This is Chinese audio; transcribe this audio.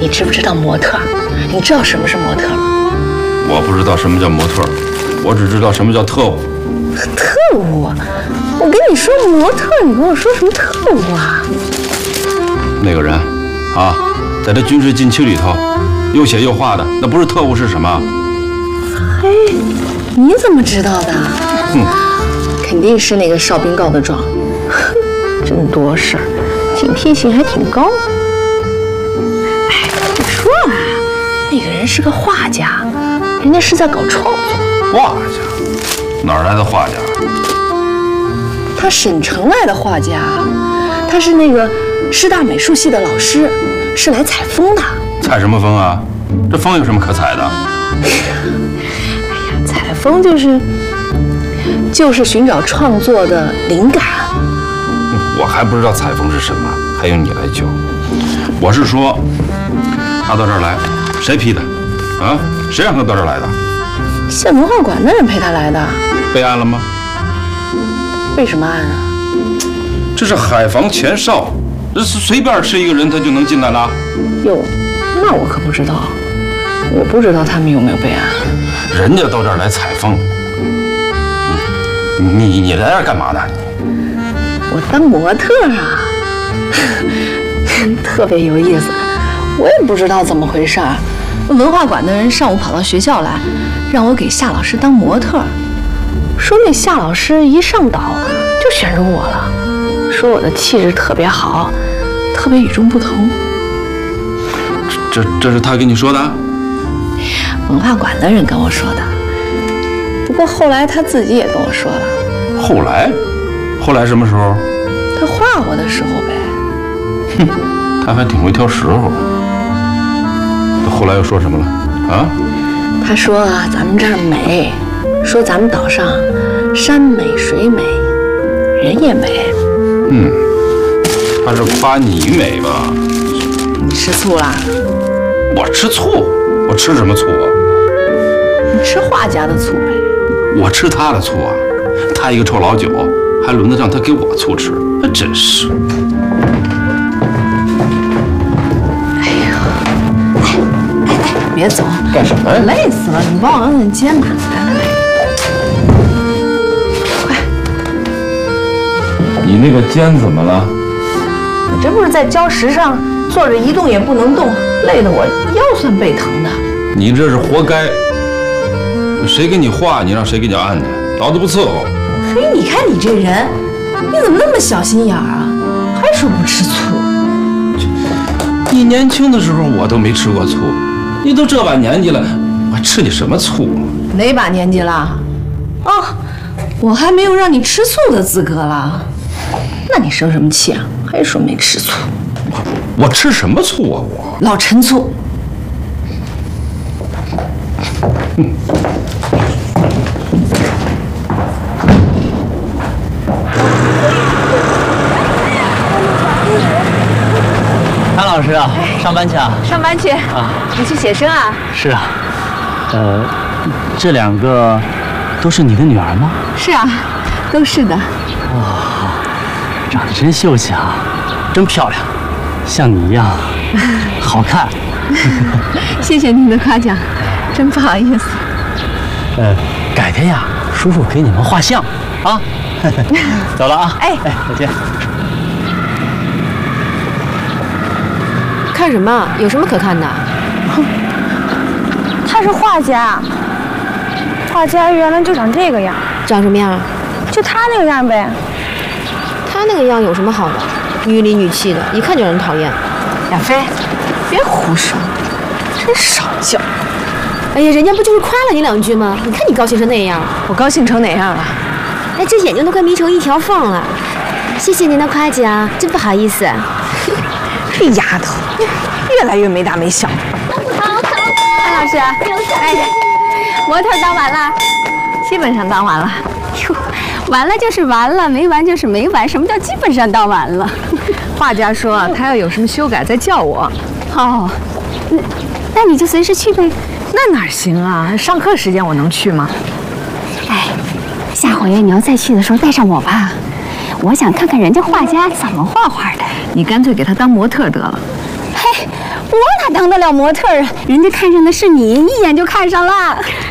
你知不知道模特？你知道什么是模特吗？ 我不知道什么叫模特，我只知道什么叫特务。 特务？我跟你说模特，你跟我说什么特务啊？ 那个人，啊，在这军事禁区里头，又写又画的，那不是特务是什么？ 嘿，你怎么知道的？肯定是那个哨兵告的状。真多事儿，警惕性还挺高。哎，你说啊，那个人是个画家，人家是在搞创作。 画家？哪儿来的画家？ 他省城来的画家，他是那个师大美术系的老师，是来采风的。 采什么风啊？这风有什么可采的？ 哎呀，采风就是寻找创作的灵感。 我还不知道采风是什么，还用你来教？我是说，他到这儿来，谁批的？啊？谁让他到这儿来的？ 县文化馆的人陪他来的。 备案了吗？ 备什么案啊？ 这是海防前哨，这是随便是一个人他就能进来了？ 哟，那我可不知道，我不知道他们有没有备案。 人家到这儿来采风，你来这儿干嘛呢？ 我当模特啊，特别有意思。我也不知道怎么回事儿，文化馆的人上午跑到学校来，让我给夏老师当模特，说那夏老师一上岛就选中我了，说我的气质特别好，特别与众不同。 这是他跟你说的？ 文化馆的人跟我说的，不过后来他自己也跟我说了。后来什么时候？ 他画我的时候呗。 他还挺会挑时候。他后来又说什么了？啊？ 他说啊，咱们这儿美，说咱们岛上山美水美，人也美。 他是夸你美吧？ 你吃醋啦？ 我吃醋？我吃什么醋啊？ 你吃画家的醋呗。 我吃他的醋啊？他一个臭老九，还轮得上他给我醋吃？那真是。 哎呀，别走！ 干什么呀？ 累死了！你帮我摁摁肩膀。来，快！ 你那个肩怎么了？ 我这不是在礁石上坐着一动也不能动，累得我腰酸背疼的。 你这是活该！谁给你画，你让谁给你按去，老子不伺候。 嘿，你看你这人，你怎么那么小心眼儿啊？还说不吃醋？ 你年轻的时候我都没吃过醋，你都这把年纪了，我吃你什么醋啊？ 哪把年纪了？哦，我还没有让你吃醋的资格了。那你生什么气啊？还说没吃醋？ 我吃什么醋啊？我老陈醋。 谭老师啊，上班去啊？ 上班去啊？你去写生啊？ 是啊。这两个都是你的女儿吗？ 是啊，都是的。 哇，长得真秀气啊，真漂亮，像你一样好看。 谢谢您的夸奖，真不好意思。 改天呀，叔叔给你们画像啊。走了啊。哎，再见。 看什么？有什么可看的？ 哼，他是画家，画家原来就长这个样。 长什么样？ 就他那个样呗。 他那个样有什么好的？女里女气的，一看就让人讨厌。 亚飞，别胡说，真少教。 哎呀，人家不就是夸了你两句吗？你看你高兴成那样。 我高兴成哪样了？ 哎，这眼睛都快眯成一条缝了。谢谢您的夸奖，真不好意思。 这丫头越来越没大没小。 好，潘老师，哎，模特当完了， 基本上当完了。 哟，完了就是完了，没完就是没完。什么叫基本上当完了？ 画家说他要有什么修改再叫我。 哦，那你就随时去呗。 那哪行啊？上课时间我能去吗？ 哎，下回你要再去的时候带上我吧，我想看看人家画家怎么画画的。 你干脆给他当模特得了。 嘿， 我哪当得了模特啊？人家看上的是你，一眼就看上了。